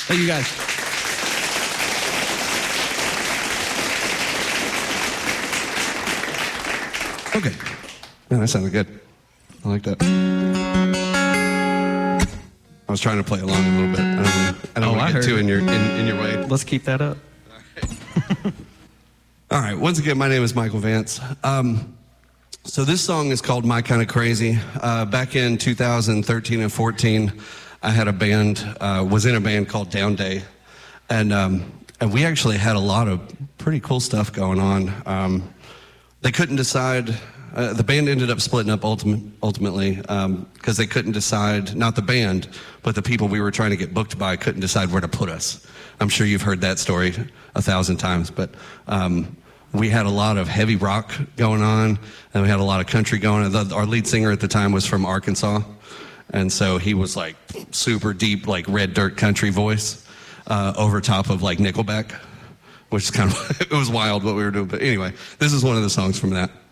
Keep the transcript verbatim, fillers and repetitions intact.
Thank you, guys. Okay. Man, that sounded good. I like that. I was trying to play along a little bit. I don't want to, I don't Oh, want I to get heard too it. in your in, in your way. Let's keep that up. All right. Once again, my name is Michael Vance. Um, so this song is called My Kind of Crazy. Uh, back in two thousand thirteen and fourteen, I had a band, uh, was in a band called Down Day. And, um, and we actually had a lot of pretty cool stuff going on. Um, they couldn't decide. Uh, the band ended up splitting up ultimate, ultimately because um, they couldn't decide, not the band, but the people we were trying to get booked by couldn't decide where to put us. I'm sure you've heard that story a thousand times, but um, we had a lot of heavy rock going on, and we had a lot of country going on. The, our lead singer at the time was from Arkansas, and so he was like super deep, like red dirt country voice uh, over top of like Nickelback, which is kind of, it was wild what we were doing. But anyway, this is one of the songs from that.